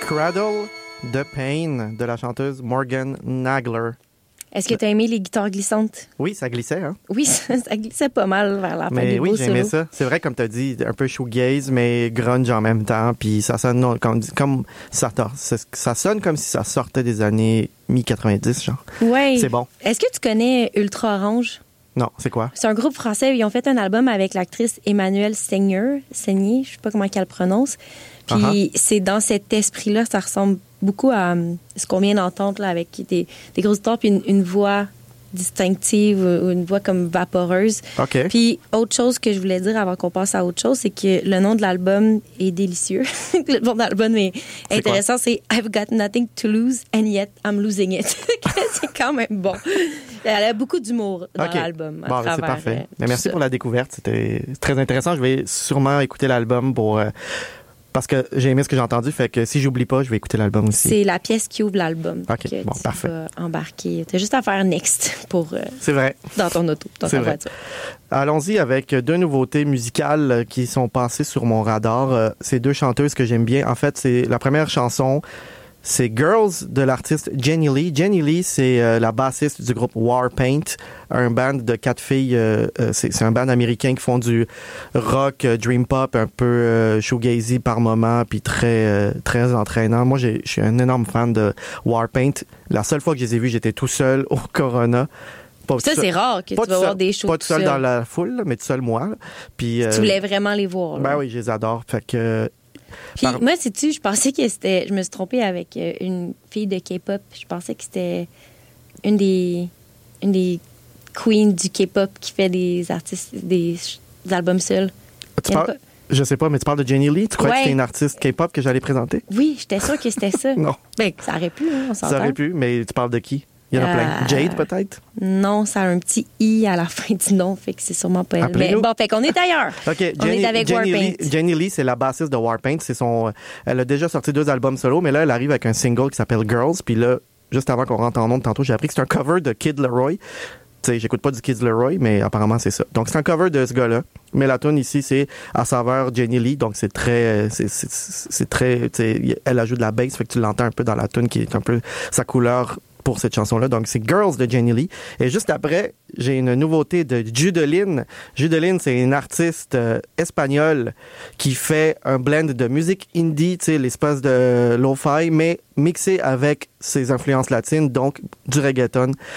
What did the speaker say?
Cradle the Pain de la chanteuse Morgan Nagler. Est-ce que tu as aimé les guitares glissantes? Oui, ça glissait, hein? Oui, ça glissait pas mal vers la fin Mais des oui, beaux j'aimais solos. ça. C'est vrai, comme tu as dit, un peu shoegaze, mais grunge en même temps. Puis ça sonne comme ça sonne comme si ça sortait des années mi-90, genre. Ouais. C'est bon. Est-ce que tu connais Ultra Orange? Non, c'est quoi? C'est un groupe français. Ils ont fait un album avec l'actrice Emmanuelle Seigner, je sais pas comment qu'elle le prononce. Puis c'est dans cet esprit-là, ça ressemble beaucoup à ce qu'on vient d'entendre là, avec des grosses guitares puis une voix distinctive ou une voix comme vaporeuse. OK. Puis autre chose que je voulais dire avant qu'on passe à autre chose, c'est que le nom de l'album est délicieux. Le nom de l'album est intéressant, c'est I've got nothing to lose and yet I'm losing it. C'est quand même bon. Elle a beaucoup d'humour dans l'album. Bon, c'est parfait. Mais merci pour la découverte. C'était très intéressant. Je vais sûrement écouter l'album parce que j'ai aimé ce que j'ai entendu. Fait que si j'oublie pas, je vais écouter l'album aussi. C'est la pièce qui ouvre l'album. OK, que bon, tu parfait. vas embarquer. T'as juste à faire next pour c'est vrai. Dans ton auto, dans ta voiture. Allons-y avec deux nouveautés musicales qui sont passées sur mon radar. C'est deux chanteuses que j'aime bien. En fait, c'est la première chanson. C'est Girls de l'artiste Jenny Lee. Jenny Lee, c'est la bassiste du groupe Warpaint, un band de 4 filles. C'est un band américain qui font du rock, dream pop, un peu shoegazy par moment, puis très entraînant. Moi, je suis un énorme fan de Warpaint. La seule fois que je les ai vus, j'étais tout seul au Corona. Ça, c'est rare que tu vas voir des shows pas tout seul dans la foule, là, mais tout seul moi. Puis, tu voulais vraiment les voir. Là. Ben oui, je les adore. Fait que... Puis moi, sais-tu, je pensais que c'était... Je me suis trompée avec une fille de K-pop. Je pensais que c'était une des queens du K-pop qui fait des albums seuls. Je sais pas, mais tu parles de Jenny Lee? Tu crois que c'était une artiste K-pop que j'allais présenter? Oui, j'étais sûre que c'était ça. Non. Ben, ça aurait pu, hein, on s'entend. Ça aurait pu, mais tu parles de qui? Il y en a plein. Jade, peut-être? Non, ça a un petit I à la fin du nom, fait que c'est sûrement pas elle. Mais bon, fait qu'on est ailleurs. OK, on est avec Warpaint. Jenny Lee, c'est la bassiste de Warpaint. Elle a déjà sorti 2 albums solo, mais là, elle arrive avec un single qui s'appelle Girls. Puis là, juste avant qu'on rentre en ondes tantôt, j'ai appris que c'est un cover de Kid Leroy. Tu sais, j'écoute pas du Kid Leroy, mais apparemment, c'est ça. Donc, c'est un cover de ce gars-là. Mais la tune ici, c'est à saveur Jenny Lee. Donc, c'est très, tu sais, elle ajoute de la bass, fait que tu l'entends un peu dans la tune qui est un peu sa couleur pour cette chanson-là. Donc, c'est Girls de Jenny Lee. Et juste après, j'ai une nouveauté de Judeline. Judeline, c'est une artiste espagnole qui fait un blend de musique indie, tu sais, l'espace de lo-fi, mais mixé avec ses influences latines, donc du reggaeton.